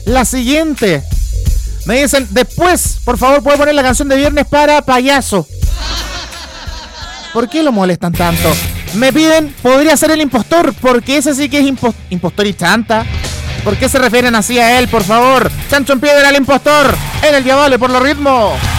la siguiente. Me dicen, después, por favor, ¿puede poner la canción de Viernes para Payaso? ¿Por qué lo molestan tanto? Me piden, podría ser el impostor, porque ese sí que es impostor y chanta. ¿Por qué se refieren así a él, por favor? Chancho en piedra al impostor, en el Diablo por los ritmos.